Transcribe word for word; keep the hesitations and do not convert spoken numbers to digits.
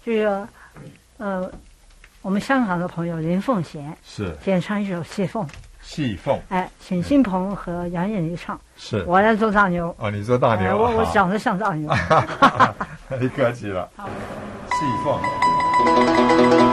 这个呃，我们香港的朋友林凤贤是演唱一首《戏凤》， 戏凤， 哎，请新鹏和杨艳妮唱， 是我来做大牛。 哦，你做大牛， 哎、我我长得像大牛。 你客气了。戏凤。